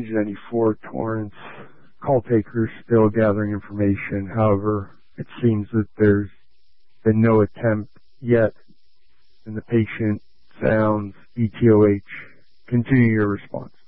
94 Torrance call takers still gathering information. However, it seems that there's been no attempt yet, and the patient sounds ETOH. Continue your response.